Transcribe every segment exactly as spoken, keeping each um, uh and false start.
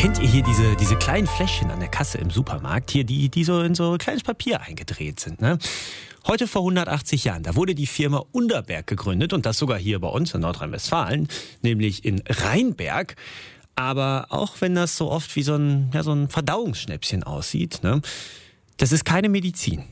Kennt ihr hier diese, diese kleinen Fläschchen an der Kasse im Supermarkt, hier die, die so in so kleines Papier eingedreht sind, ne? Heute vor hundertachtzig Jahren, da wurde die Firma Underberg gegründet und das sogar hier bei uns in Nordrhein-Westfalen, nämlich in Rheinberg. Aber auch wenn das so oft wie so ein, ja, so ein Verdauungsschnäpschen aussieht, ne? Das ist keine Medizin.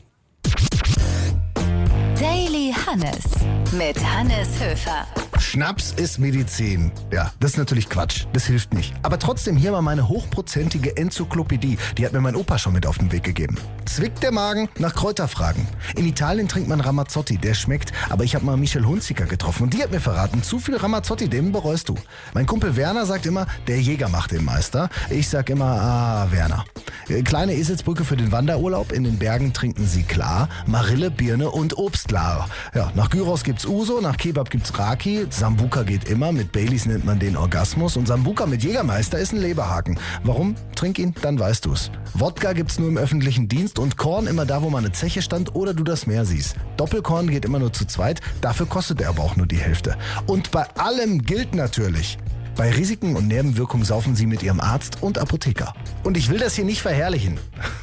Daily Hannes mit Hannes Höfer. Schnaps ist Medizin. Ja, das ist natürlich Quatsch. Das hilft nicht. Aber trotzdem hier mal meine hochprozentige Enzyklopädie. Die hat mir mein Opa schon mit auf den Weg gegeben. Zwickt der Magen? Nach Kräuter fragen. In Italien trinkt man Ramazzotti. Der schmeckt. Aber ich habe mal Michel Hunziker getroffen und die hat mir verraten, zu viel Ramazzotti, den bereust du. Mein Kumpel Werner sagt immer, der Jäger macht den Meister. Ich sag immer, ah, Werner. Kleine Eselsbrücke für den Wanderurlaub. In den Bergen trinken sie klar Marille, Birne und Obstlar. Ja, nach Gyros gibt's Uso, nach Kebab gibt's Raki. Sambuka geht immer, mit Baileys nennt man den Orgasmus und Sambuka mit Jägermeister ist ein Leberhaken. Warum? Trink ihn, dann weißt du's. Wodka gibt's nur im öffentlichen Dienst und Korn immer da, wo mal eine Zeche stand oder du das Meer siehst. Doppelkorn geht immer nur zu zweit, dafür kostet er aber auch nur die Hälfte. Und bei allem gilt natürlich: Bei Risiken und Nebenwirkungen saufen Sie mit Ihrem Arzt und Apotheker. Und ich will das hier nicht verherrlichen.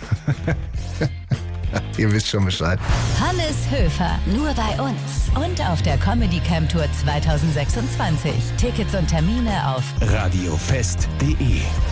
Ihr wisst schon Bescheid. Hannes Höfer, nur bei uns und auf der Comedy Camp Tour zwanzig sechsundzwanzig. Tickets und Termine auf radiofest punkt de